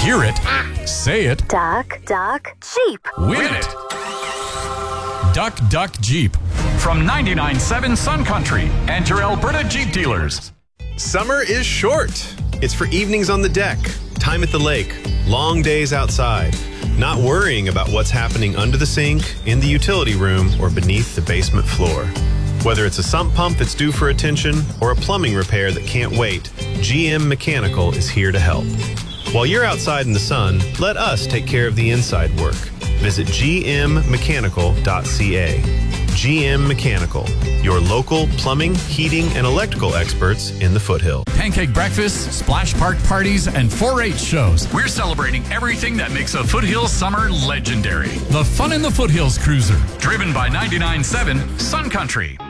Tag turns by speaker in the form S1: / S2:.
S1: Hear it. Say it.
S2: Duck, duck, Jeep.
S1: Win it. Duck, Duck, Jeep.
S3: From 99.7 Sun Country and your Alberta Jeep dealers.
S4: Summer is short. It's for evenings on the deck, time at the lake, long days outside, not worrying about what's happening under the sink, in the utility room, or beneath the basement floor. Whether it's a sump pump that's due for attention or a plumbing repair that can't wait, GM Mechanical is here to help. While you're outside in the sun, let us take care of the inside work. Visit gmmechanical.ca. GM Mechanical, your local plumbing, heating, and electrical experts in the foothill.
S1: Pancake breakfasts, splash park parties, and 4-H shows.
S3: We're celebrating everything that makes a Foothills summer legendary.
S1: The Fun in the Foothills Cruiser.
S3: Driven by 99.7 Sun Country.